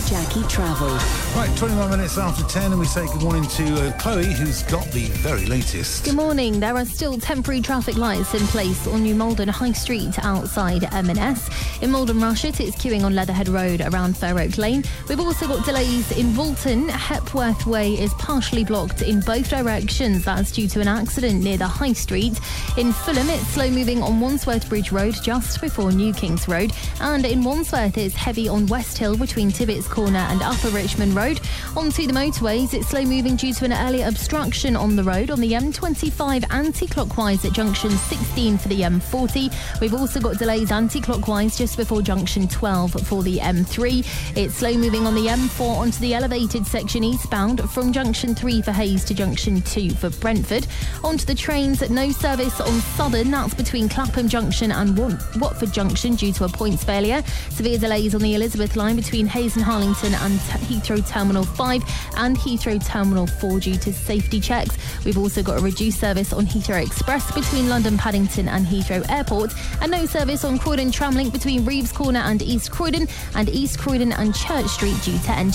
Jackie Travel. Right, 21 minutes after 10, and we say good morning to Chloe, who's got the very latest. Good morning. There are still temporary traffic lights in place on New Malden High Street outside M&S. In Malden Rushet, it's queuing on Leatherhead Road around Fair Oak Lane. We've also got delays in Woolton. Hepworth Way is partially blocked in both directions. That's due to an accident near the High Street. In Fulham, it's slow moving on Wandsworth Bridge Road just before New Kings Road. And in Wandsworth, it's heavy on West Hill between Tibbets Corner and Upper Richmond Road. Onto the motorways, it's slow moving due to an earlier obstruction on the road on the M25 anti-clockwise at junction 16 for the M40. We've also got delays anti-clockwise just before junction 12 for the M3. It's slow moving on the M4 onto the elevated section eastbound from junction 3 for Hayes to junction 2 for Brentford. Onto the trains, no service on Southern, that's between Clapham Junction and Watford Junction due to a points failure. Severe delays on the Elizabeth line between Hayes and Harlington and Heathrow Terminal 5 and Heathrow Terminal 4 due to safety checks. We've also got a reduced service on Heathrow Express between London Paddington and Heathrow Airport, and no service on Croydon Tramlink between Reeves Corner and East Croydon and Church Street due to